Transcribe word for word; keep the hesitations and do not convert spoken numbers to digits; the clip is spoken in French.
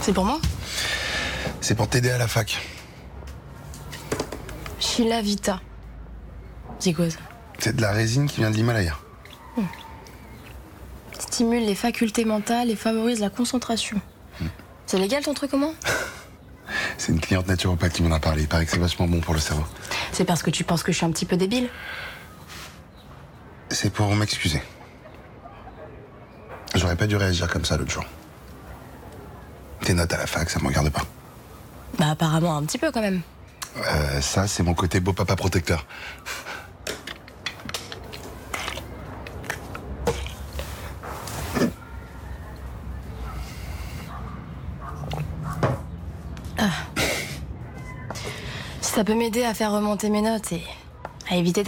C'est pour moi? C'est pour t'aider à la fac. Sheila Vita. C'est quoi ça? C'est de la résine qui vient de l'Himalaya. Hum. Stimule les facultés mentales et favorise la concentration. Hum. C'est légal ton truc, comment? C'est une cliente naturopathe qui m'en a parlé. Il paraît que c'est vachement bon pour le cerveau. C'est parce que tu penses que je suis un petit peu débile? C'est pour m'excuser. J'aurais pas dû réagir comme ça l'autre jour. Tes notes à la fac, ça me regarde pas. Bah apparemment un petit peu quand même. Euh, ça, c'est mon côté beau papa protecteur. Ah. Si ça peut m'aider à faire remonter mes notes et à éviter